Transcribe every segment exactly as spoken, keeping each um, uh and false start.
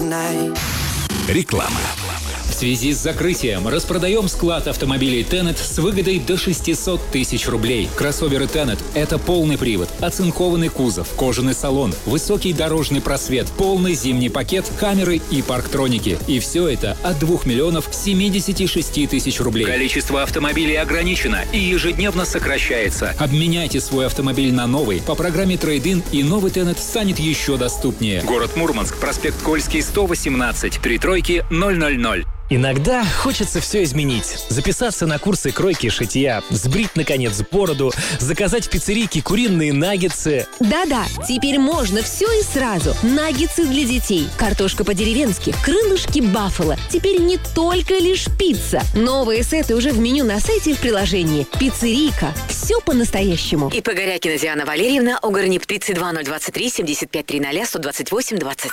Реклама. В связи с закрытием распродаем склад автомобилей Тенет с выгодой до шестьсот тысяч рублей. Кроссоверы Тенет – это полный привод, оцинкованный кузов, кожаный салон, высокий дорожный просвет, полный зимний пакет, камеры и парктроники. И все это от двух миллионов семидесяти шести тысяч рублей. Количество автомобилей ограничено и ежедневно сокращается. Обменяйте свой автомобиль на новый по программе Трейд-ин, и новый Тенет станет еще доступнее. Город Мурманск, проспект Кольский, сто восемнадцать, три тройки, ноль ноль ноль. Иногда хочется все изменить. Записаться на курсы кройки и шитья, сбрить, наконец, бороду, заказать в пиццерийке куриные наггетсы. Да-да, теперь можно все и сразу. Наггетсы для детей, картошка по-деревенски, крылышки баффало. Теперь не только лишь пицца. Новые сеты уже в меню на сайте и в приложении. Пиццерийка. Все по-настоящему. И по Горякина Диана Валерьевна, Угорнип пиццы два ноль двадцать три семьдесят пять три ноль сто двадцать восемь двадцать.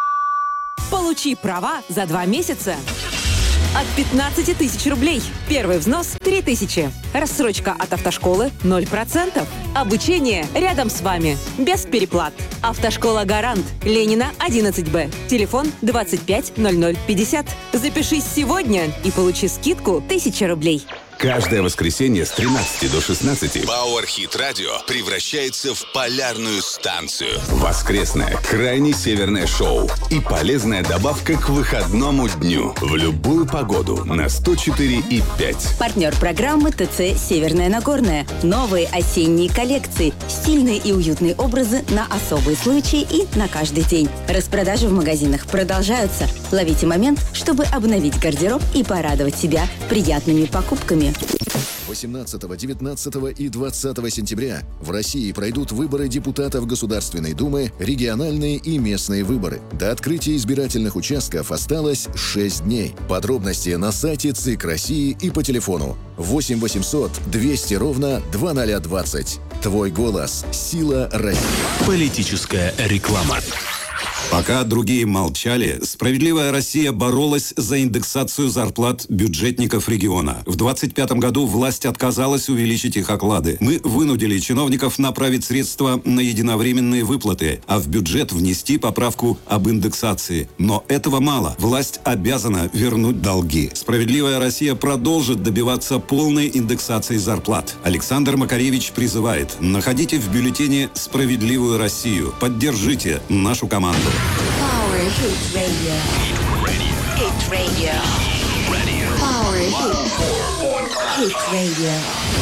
Получи права за два месяца от пятнадцати тысяч рублей. Первый взнос – три тысячи. Рассрочка от автошколы – ноль процентов. Обучение рядом с вами. Без переплат. Автошкола «Гарант». Ленина, одиннадцать Б. Телефон двадцать пять ноль ноль пятьдесят. Запишись сегодня и получи скидку тысяча рублей. Каждое воскресенье с тринадцати до шестнадцати Power Hit Radio превращается в полярную станцию. Воскресное, крайне северное шоу и полезная добавка к выходному дню. В любую погоду на сто четыре и пять. Партнер программы ТЦ «Северная Нагорная». Новые осенние коллекции. Стильные и уютные образы на особые случаи и на каждый день. Распродажи в магазинах продолжаются. Ловите момент, чтобы обновить гардероб и порадовать себя приятными покупками. восемнадцатого, девятнадцатого и двадцатого сентября в России пройдут выборы депутатов Государственной Думы, региональные и местные выборы. До открытия избирательных участков осталось шесть дней. Подробности на сайте ЦИК России и по телефону восемь восемьсот двести ровно два ноль двадцать. Твой голос – сила России. Политическая реклама. Пока другие молчали, «Справедливая Россия» боролась за индексацию зарплат бюджетников региона. В двадцать пятом году власть отказалась увеличить их оклады. Мы вынудили чиновников направить средства на единовременные выплаты, а в бюджет внести поправку об индексации. Но этого мало. Власть обязана вернуть долги. «Справедливая Россия» продолжит добиваться полной индексации зарплат. Александр Макаревич призывает: находите в бюллетене «Справедливую Россию». Поддержите нашу команду. Power Hit Radio. Hit Radio. Power Hit. Hit Radio.